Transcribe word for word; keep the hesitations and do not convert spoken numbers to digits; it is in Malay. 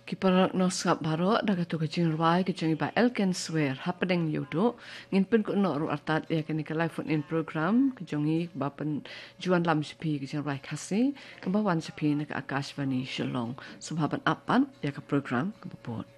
Kiparak no skap baro daga tu kajing ruai kajing iba elken swear happening yodo ngin pun ko no ru artat ya kan ka live phone in program kajongi bapan juan lam sipi kajing ruai kasi kamba wan sipi na ka akashvani shalong subhaban apan ya ka program ka bapot